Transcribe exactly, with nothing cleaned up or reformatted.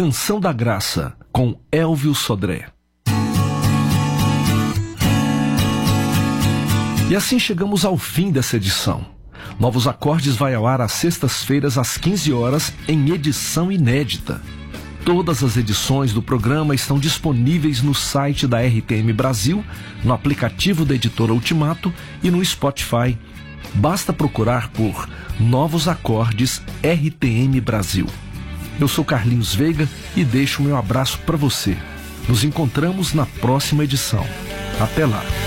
Canção da Graça, com Elvio Sodré. E assim chegamos ao fim dessa edição. Novos Acordes vai ao ar às sextas-feiras às quinze horas em edição inédita. Todas as edições do programa estão disponíveis no site da R T M Brasil, no aplicativo da editora Ultimato e no Spotify. Basta procurar por Novos Acordes R T M Brasil. Eu sou Carlinhos Veiga e deixo o meu abraço para você. Nos encontramos na próxima edição. Até lá!